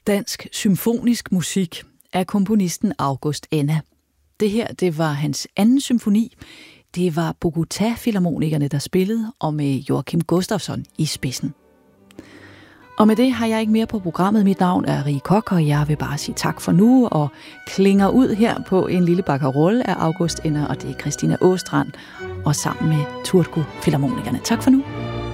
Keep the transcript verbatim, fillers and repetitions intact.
dansk symfonisk musik af komponisten August Enna. Det her, det var hans anden symfoni. Det var Bogotá-filharmonikerne, der spillede, og med Joachim Gustafsson i spidsen. Og med det har jeg ikke mere på programmet. Mit navn er Rie Koch, og jeg vil bare sige tak for nu, og klinger ud her på en lille bakkerolle af August Enna, og det er Christina Åstrand, og sammen med Turku Filharmonikerne. Tak for nu.